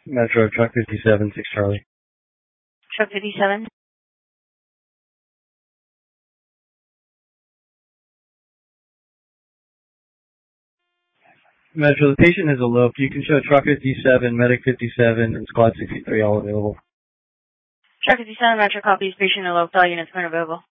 Metro, truck 57, 6 Charlie. Truck 57. Metro, the patient has eloped. You can show truck 57, medic 57, and squad 63 all available. Truck 57, Metro copies, patient eloped, all units unavailable.